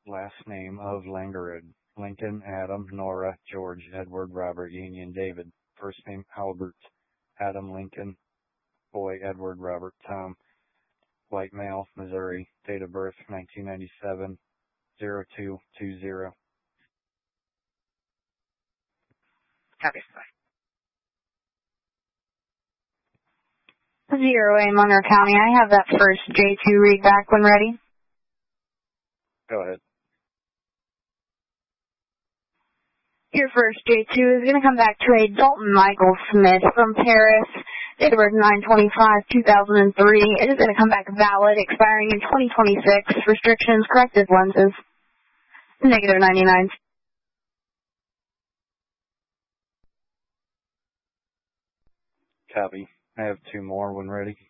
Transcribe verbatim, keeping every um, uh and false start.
Last name of Langerud. Lincoln, Adam, Nora, George, Edward, Robert, Union, David. First name Albert, Adam, Lincoln. Boy, Edward, Robert, Tom. White male, Missouri. Date of birth, nineteen ninety-seven, oh two two zero. Copy. Zero A, Monroe County. I have that first J two read back when ready. Go ahead. Your first J two is going to come back to a Dalton Michael Smith from Paris. Date of birth nine twenty-five two thousand three. It is going to come back valid, expiring in twenty twenty-six. Restrictions, corrective lenses. Negative ninety-nine. Copy. I have two more when ready.